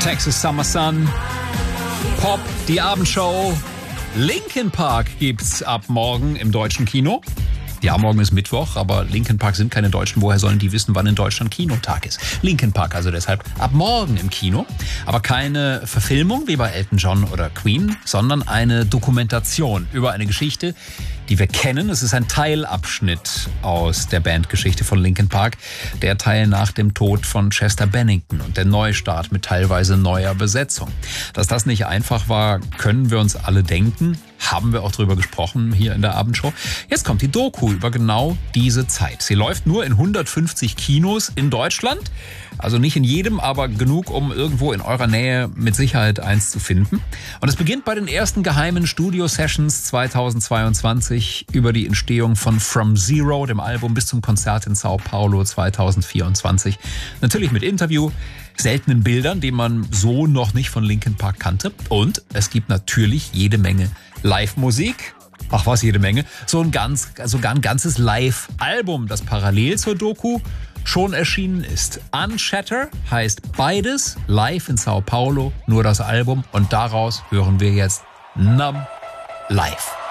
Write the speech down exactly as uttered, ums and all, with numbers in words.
Texas Summer Sun, Pop, die Abendshow. Linkin Park gibt's ab morgen im deutschen Kino. Ja, morgen ist Mittwoch, aber Linkin Park sind keine Deutschen. Woher sollen die wissen, wann in Deutschland Kinotag ist? Linkin Park also deshalb ab morgen im Kino. Aber keine Verfilmung wie bei Elton John oder Queen, sondern eine Dokumentation über eine Geschichte, die wir kennen. Es ist ein Teilabschnitt aus der Bandgeschichte von Linkin Park. Der Teil nach dem Tod von Chester Bennington und der Neustart mit teilweise neuer Besetzung. Dass das nicht einfach war, können wir uns alle denken. Haben wir auch drüber gesprochen hier in der Abendshow. Jetzt kommt die Doku über genau diese Zeit. Sie läuft nur in hundertfünfzig Kinos in Deutschland. Also nicht in jedem, aber genug, um irgendwo in eurer Nähe mit Sicherheit eins zu finden. Und es beginnt bei den ersten geheimen Studio-Sessions zweitausendzweiundzwanzig über die Entstehung von From Zero, dem Album, bis zum Konzert in Sao Paulo zweitausendvierundzwanzig. Natürlich mit Interview, seltenen Bildern, die man so noch nicht von Linkin Park kannte. Und es gibt natürlich jede Menge Live-Musik. Ach was, jede Menge. So ein ganz, sogar ein ganzes Live-Album, das parallel zur Doku schon erschienen ist. Unshatter heißt beides, live in Sao Paulo, nur das Album. Und daraus hören wir jetzt Numb Live.